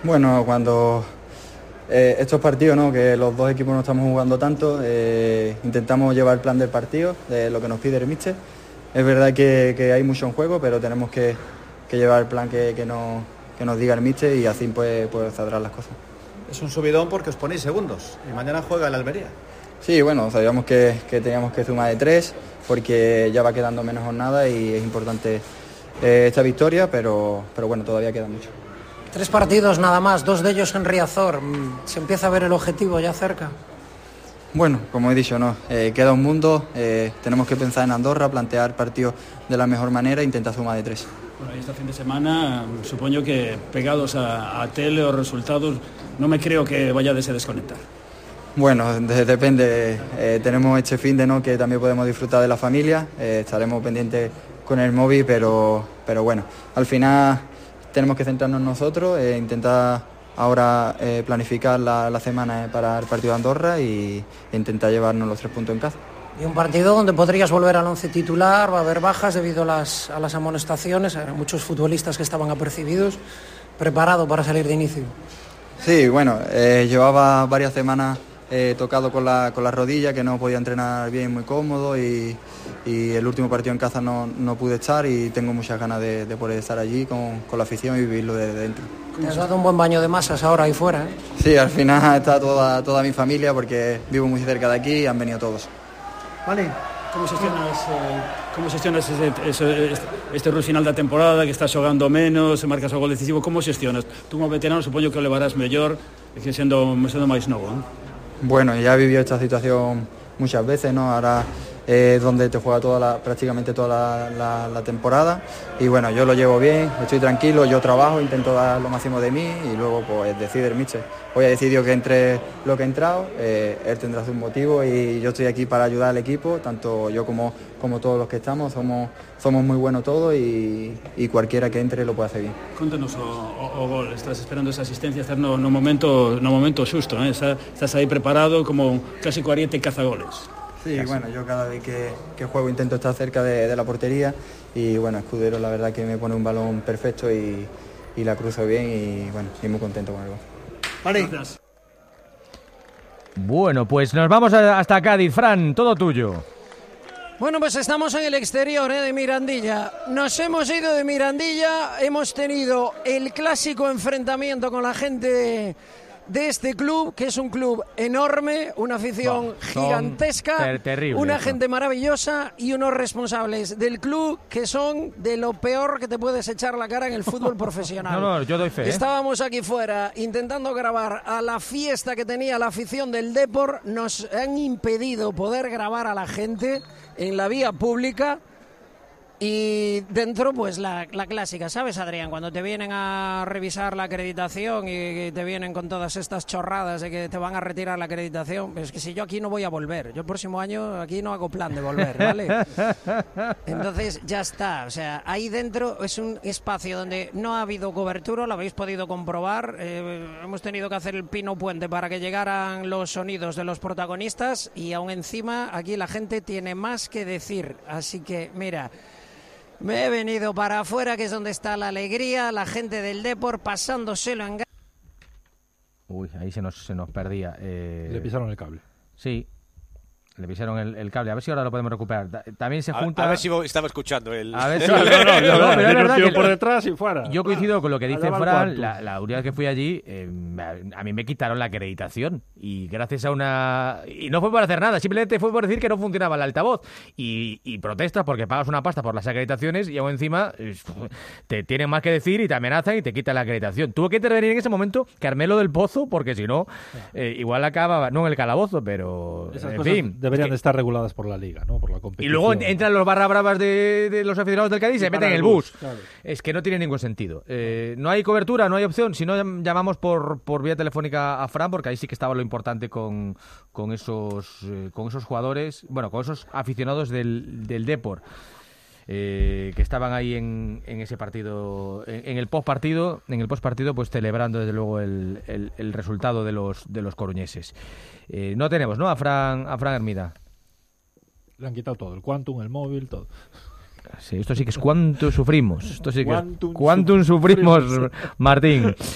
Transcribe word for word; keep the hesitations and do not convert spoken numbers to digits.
Bueno, cuando eh, estos partidos, ¿no? Que los dos equipos no estamos jugando tanto, eh, intentamos llevar el plan del partido, de lo que nos pide el míster. Es verdad que, que hay mucho en juego, pero tenemos que, que llevar el plan que, que, nos, que nos diga el míster y así pues, pues saldrán las cosas. Es un subidón porque os ponéis segundos y mañana juega el Almería. Sí, bueno, sabíamos que, que teníamos que sumar de tres porque ya va quedando menos jornada y es importante eh, esta victoria, pero, pero bueno, todavía queda mucho. Tres partidos nada más, dos de ellos en Riazor. ¿Se empieza a ver el objetivo ya cerca? Bueno, como he dicho, no, eh, queda un mundo, eh, tenemos que pensar en Andorra, plantear partidos de la mejor manera e intentar sumar de tres. Bueno, este fin de semana, supongo que pegados a, a tele o resultados, no me creo que vayáis a desconectar. Bueno, de, depende, eh, tenemos este fin de no que también podemos disfrutar de la familia, eh, estaremos pendientes con el móvil, pero, pero bueno, al final tenemos que centrarnos nosotros, eh, intentar ahora eh, planificar la, la semana para el partido de Andorra y e intentar llevarnos los tres puntos en casa. Y un partido donde podrías volver al once titular, va a haber bajas debido a las, a las amonestaciones, hay muchos futbolistas que estaban apercibidos, preparado para salir de inicio. Sí, bueno, eh, llevaba varias semanas eh, tocado con la, con la rodilla, que no podía entrenar bien, muy cómodo y, y el último partido en casa no, no pude estar y tengo muchas ganas de, de poder estar allí con, con la afición y vivirlo desde dentro. Te has dado un buen baño de masas ahora ahí fuera, ¿eh? Sí, al final está toda, toda mi familia porque vivo muy cerca de aquí y han venido todos. Vale. ¿Cómo gestionas, eh, cómo gestionas ese, ese, este, este final da temporada, que estás xogando menos, marcas o gol decisivo, como gestionas? Tú como veterano supoño que o levarás mellor, que sendo, sendo máis novo, ¿no? Bueno, ya he vivido esta situación muchas veces, ¿no? Ahora es eh, donde te juega toda la, prácticamente toda la, la, la temporada y bueno, yo lo llevo bien, estoy tranquilo, yo trabajo, intento dar lo máximo de mí y luego pues decide el míster. Hoy ha decidido que entre lo que he entrado, eh, él tendrá su motivo y yo estoy aquí para ayudar al equipo, tanto yo como, como todos los que estamos, somos, somos muy buenos todos y, y cualquiera que entre lo puede hacer bien. Contanos o, o, o gol, estás esperando esa asistencia, estás no, no momento, no momento xusto, ¿eh? estás, estás aí preparado como un clásico ariete cazagoles. Sí, bueno, yo cada vez que, que juego intento estar cerca de, de la portería y bueno, Escudero la verdad que me pone un balón perfecto y, y la cruzo bien y bueno, estoy muy contento con el gol. Vale. Bueno, pues nos vamos a, hasta Cádiz, Fran, todo tuyo. Bueno, pues estamos en el exterior ¿eh? de Mirandilla. Nos hemos ido de Mirandilla, hemos tenido el clásico enfrentamiento con la gente de... de este club, que es un club enorme, una afición oh, gigantesca, ter terrible, una eso. gente maravillosa y unos responsables del club que son de lo peor que te puedes echar la cara en el fútbol profesional. No, no, yo doy fe. Estábamos aquí fuera intentando grabar a la fiesta que tenía la afición del Depor, nos han impedido poder grabar a la gente en la vía pública. Y dentro, pues la, la clásica, ¿sabes, Adrián? Cuando te vienen a revisar la acreditación y te vienen con todas estas chorradas de que te van a retirar la acreditación, pero es que si yo aquí no voy a volver, yo el próximo año aquí no hago plan de volver, ¿vale? Entonces ya está, o sea, ahí dentro es un espacio donde no ha habido cobertura, lo habéis podido comprobar, eh, hemos tenido que hacer el pino puente para que llegaran los sonidos de los protagonistas y aún encima aquí la gente tiene más que decir, así que mira... Me he venido para afuera, que es donde está la alegría, la gente del Depor pasándoselo en... Uy, ahí se nos, se nos perdía. Eh... Le pisaron el cable. Sí, le pisaron el, el cable. A ver si ahora lo podemos recuperar. También se junta... A, a ver si estaba escuchando el... A ver si... no, no, no, no, no, pero es verdad que por detrás y fuera. Yo coincido con lo que dice Fran. La, la última vez que fui allí, eh, a mí me quitaron la acreditación. Y gracias a una... Y no fue por hacer nada, simplemente fue por decir que no funcionaba el altavoz. Y, y protestas porque pagas una pasta por las acreditaciones y aún encima te tienen más que decir y te amenazan y te quitan la acreditación. Tuvo que intervenir en ese momento Carmelo del Pozo, porque si no, eh, igual acababa, no en el calabozo, pero... Esas en cosas fin... deberían que... de estar reguladas por la Liga, ¿no? Por la competición. Y luego entran los barra bravas de, de los aficionados del Cádiz y se meten en el bus. bus. Claro. Es que no tiene ningún sentido. Eh, no hay cobertura, no hay opción. Si no, llamamos por, por vía telefónica a Fran, porque ahí sí que estaba lo importante con, con, esos, eh, con esos jugadores, bueno, con esos aficionados del, del Depor. Eh, que estaban ahí en, en ese partido, en, en el postpartido, en el postpartido, pues celebrando desde luego el, el, el resultado de los de los coruñeses. Eh, no tenemos, ¿no? A Fran, a Fran Hermida. Le han quitado todo, el Quantum, el móvil, todo. Sí, esto sí que es cuánto sufrimos. Esto sí que Quantum es cuánto sufrimos, sufrimos, Martín.